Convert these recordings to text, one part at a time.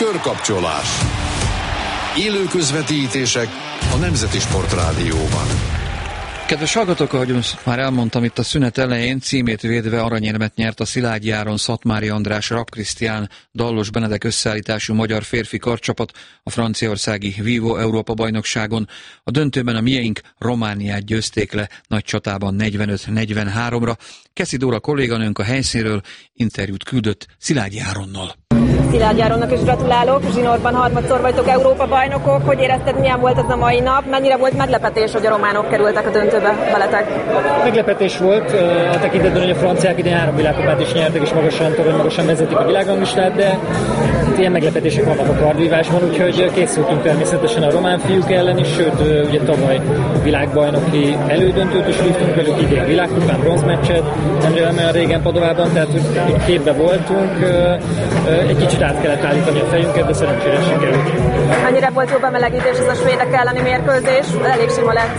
Körkapcsolás. Élő közvetítések a Nemzeti Sportrádióban. Kedves hallgatók, ahogy már elmondtam itt a szünet elején, címét védve aranyérmet nyert a Szilágyi Áron, Szatmári András, Rapp Krisztián, Dallos Benedek összeállítású magyar férfi karcsapat a franciaországi Vivo Európa-bajnokságon. A döntőben a mieink Romániát győzték le nagy csatában 45-43-ra. Keszi Dóra kolléganőnk a helyszínről interjút küldött Szilágyi Áronnal. Szilágyi Áronnak is gratulálok, zsinórban harmadszor vagytok Európa-bajnokok. Hogy érezted, milyen volt ez a mai nap? Mennyire volt meglepetés, hogy a románok kerültek a döntőbe veletek? Meglepetés volt a tekintetben, hogy a franciák idén 3 világkupát is nyertek, és magasan vezetik a világranglistát, de ilyen meglepetések vannak a kardvívásban, úgyhogy készültünk természetesen a román fiúk ellen is, sőt, ugye tavaly világbajnoki elődöntőt is vívtunk velük, idén világkupán bronzmeccset, nem olyan régen Padovában, tehát képbe voltunk, egy kicsit át kellett állítani a fejünket, de szerencsére sikerült. Mennyire volt jó bemelegítés ez a svédek elleni mérkőzés? Elég sima lett.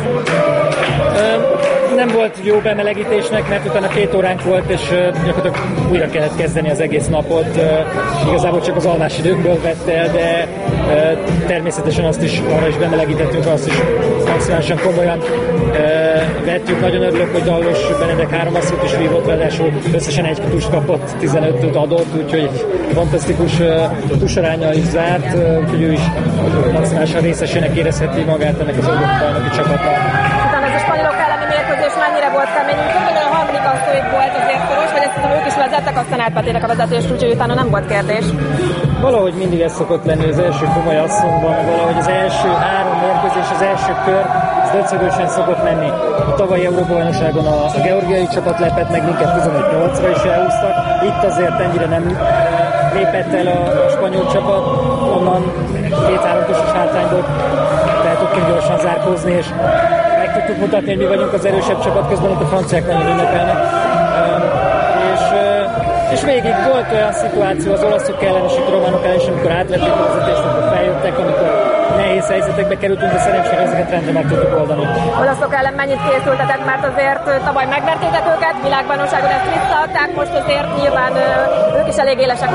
Nem volt jó bemelegítésnek, mert utána 2 óránk volt, és gyakorlatilag újra kellett kezdeni az egész napot. Igazából csak az alvás időnkből vett el, de természetesen azt is, arra is bemelegítettünk, azt is maximálisan komolyan vettük. Nagyon örülök, hogy Dallos Benedek 3 asszút is vívott, ráadásul összesen 1 tutust kapott, 15-öt adott, úgyhogy fantasztikus tusaránya is zárt, úgyhogy ő is maximálisan részesének érezheti magát ennek az Európa-bajnoki csapatnak. Utána ez a spanyolok elleni mérkőzés mennyire volt kemény? Körülbelül a harmadik asszóig volt azért szoros, vagy ezt ők is vezettek, aztán átvették a vezetést, úgyhogy utána nem volt kérdés. Valahogy mindig ez szokott lenni az első komoly asszonyban, valahogy az első 3 mérkőzés, az első kör, ez döcögősen szokott menni. A tavalyi Európa-bajnokságon a georgiai csapat lepett meg, minket 15-8-ra is elhúztak. Itt azért ennyire nem lépett el a spanyol csapat, onnan 2-3 közös hátrányból fel tudtunk gyorsan zárkózni, és meg tudtuk mutatni, hogy mi vagyunk az erősebb csapat, közben ott a franciák nagyon ünnepelnek. És végig volt olyan szituáció az olaszok ellen és a románok ellen is, amikor átvették a vezetést, amikor feljöttek, amikor nehéz helyzetekbe kerültünk, de szerencsére ezeket rendre meg tudtuk oldani. Olaszok ellen mennyit készültetek, mert azért tavaly megvertétek őket, világbajnokságon ezt visszaadták, most azért nyilván ők is elég élesek